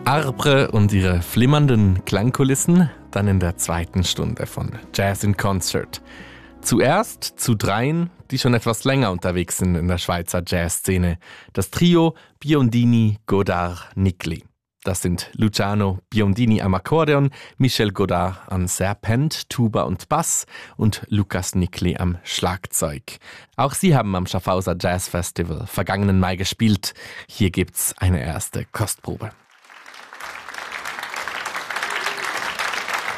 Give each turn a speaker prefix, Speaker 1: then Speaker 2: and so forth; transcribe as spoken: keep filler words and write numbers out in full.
Speaker 1: Arbre und ihre flimmernden Klangkulissen, dann in der zweiten Stunde von Jazz in Concert. Zuerst zu dreien, die schon etwas länger unterwegs sind in der Schweizer Jazzszene. Das Trio Biondini, Godard, Nickli. Das sind Luciano Biondini am Akkordeon, Michel Godard am Serpent, Tuba und Bass und Lukas Nickli am Schlagzeug. Auch sie haben am Schaffhauser Jazz Festival vergangenen Mai gespielt. Hier gibt's eine erste Kostprobe.